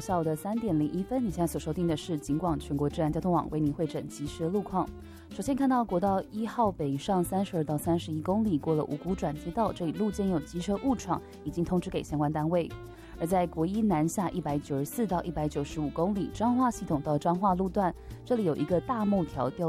下午的3点01分，你现在所收听的是警广全国治安交通网为您汇整即时的路况。首先看到国道1号北上32到31公里，过了五股转接道，这里路肩有机车误闯，已经通知给相关单位。而在国一南下194到195公里，彰化系统到彰化路段，这里有一个大木条掉